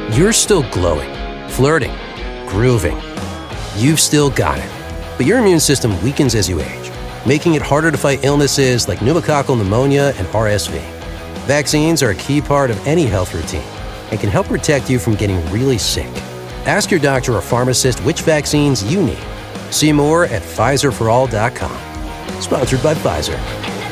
You're still glowing, flirting, grooving. You've still got it. But your immune system weakens as you age, making it harder to fight illnesses like pneumococcal pneumonia and RSV. Vaccines are a key part of any health routine and can help protect you from getting really sick. Ask your doctor or pharmacist which vaccines you need. See more at PfizerForAll.com. Sponsored by Pfizer.